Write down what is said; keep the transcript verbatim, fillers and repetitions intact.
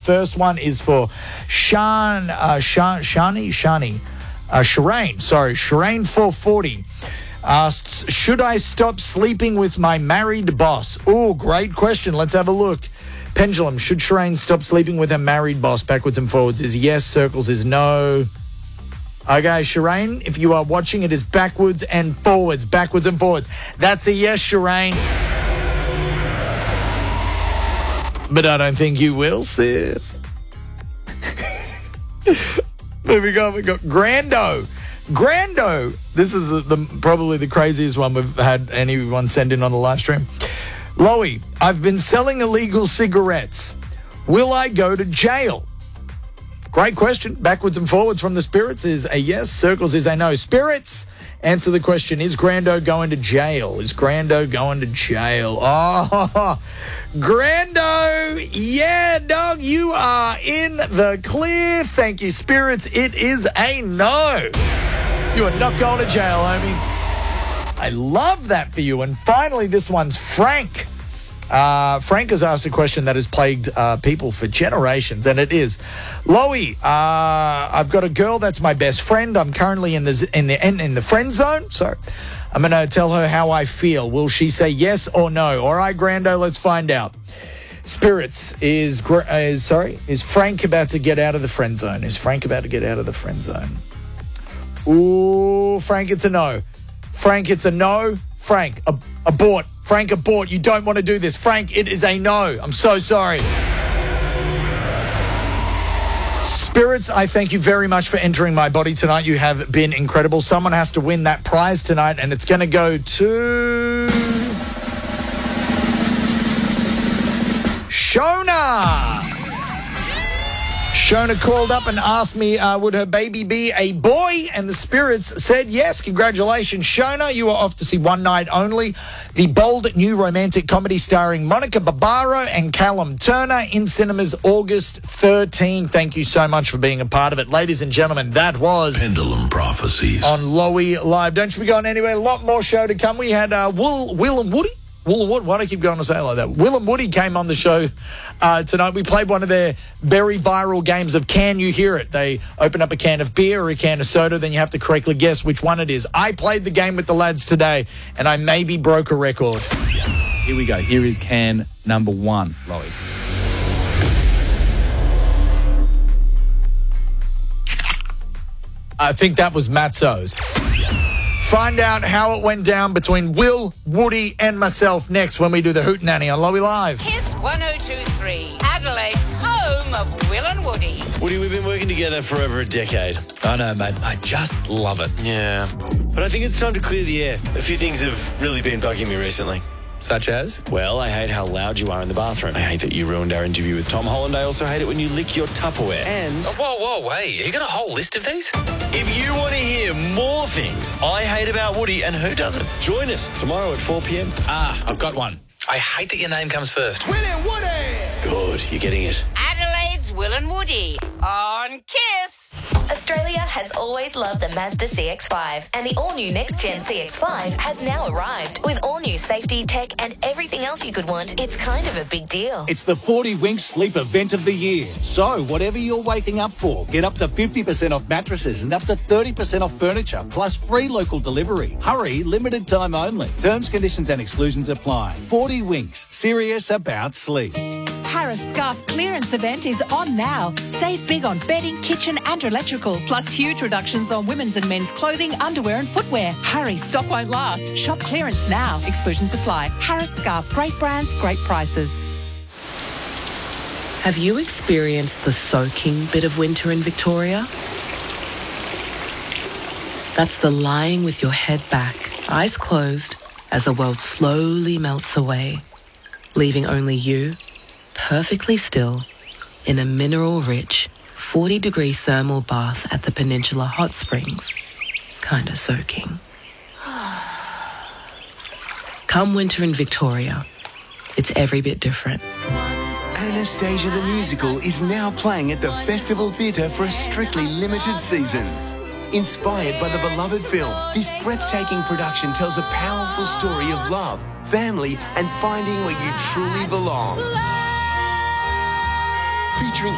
first one is for Shan, uh, Shan, Shani, Shani, uh, Shireen, sorry, Shireen four forty. Asks, should I stop sleeping with my married boss? Oh, great question. Let's have a look. Pendulum, should Shireen stop sleeping with her married boss? Backwards and forwards is yes, circles is no. Okay, Shireen, if you are watching, it is backwards and forwards, backwards and forwards. That's a yes, Shireen. But I don't think you will, sis. Moving on, we've got Grando. Grando, this is the, the probably the craziest one we've had anyone send in on the live stream. Loey, I've been selling illegal cigarettes. Will I go to jail? Great question. Backwards and forwards from the spirits is a yes. Circles is a no. Spirits, answer the question. Is Grando going to jail? Is Grando going to jail? Oh, Grando, yeah, dog, you are in the clear. Thank you, spirits. It is a no. You are not going to jail, homie. I love that for you. And finally, this one's Frank. Uh, Frank has asked a question that has plagued uh, people for generations, and it is, Loey, uh, I've got a girl that's my best friend. I'm currently in the in the in, in the friend zone. So I'm going to tell her how I feel. Will she say yes or no? All right, Grando, let's find out. Spirits, is is sorry, is Frank about to get out of the friend zone? Is Frank about to get out of the friend zone? Ooh, Frank, it's a no. Frank, it's a no. Frank, ab- abort. Frank, abort. You don't want to do this. Frank, it is a no. I'm so sorry. Spirits, I thank you very much for entering my body tonight. You have been incredible. Someone has to win that prize tonight, and it's going to go to Shona. Shona called up and asked me, uh, would her baby be a boy? And the spirits said yes. Congratulations, Shona. You are off to see One Night Only, the bold new romantic comedy starring Monica Barbaro and Callum Turner in cinemas August thirteenth. Thank you so much for being a part of it. Ladies and gentlemen, that was Pendulum Prophecies on Loey Live. Don't you be going anywhere. A lot more show to come. We had uh, Will, Will and Woody. Will and Woody. Why do I keep going to say it like that? Will and Woody came on the show uh, tonight. We played one of their very viral games of Can You Hear It? They open up a can of beer or a can of soda, then you have to correctly guess which one it is. I played the game with the lads today, and I maybe broke a record. Here we go. Here is can number one, Loey. I think that was Matzo's. Find out how it went down between Will, Woody, and myself next when we do the Hootenanny on Loey Live. Kiss one oh two three, Adelaide's home of Will and Woody. Woody, we've been working together for over a decade. I know, mate. I just love it. Yeah. But I think it's time to clear the air. A few things have really been bugging me recently. Such as? Well, I hate how loud you are in the bathroom. I hate that you ruined our interview with Tom Holland. I also hate it when you lick your Tupperware. And Oh, whoa, whoa, wait. You got a whole list of these? if you want to hear more things I hate about Woody, and who doesn't, join us tomorrow at four p.m. Ah, I've got one. I hate that your name comes first. Will and Woody. Good, you're getting it. Adelaide's Will and Woody on Kiss. Australia has always loved the Mazda C X five, and the all-new next-gen C X five has now arrived. With all-new safety, tech, and everything else you could want, it's kind of a big deal. It's the forty Winks Sleep Event of the Year. So, whatever you're waking up for, get up to fifty percent off mattresses and up to thirty percent off furniture, plus free local delivery. Hurry, limited time only. Terms, conditions and exclusions apply. forty Winks, serious about sleep. Harris Scarf clearance event is on now. Save big on bedding, kitchen and electrical, plus huge reductions on women's and men's clothing, underwear and footwear. Hurry, stock won't last. Shop clearance now. Exclusions apply. Harris Scarf, great brands, great prices. Have you experienced the soaking bit of winter in Victoria? That's the lying with your head back, eyes closed, as the world slowly melts away, leaving only you, perfectly still, in a mineral-rich, forty-degree thermal bath at the Peninsula Hot Springs, kinda soaking. Come winter in Victoria, it's every bit different. Anastasia the Musical is now playing at the Festival Theatre for a strictly limited season. Inspired by the beloved film, this breathtaking production tells a powerful story of love, family, and finding where you truly belong. Featuring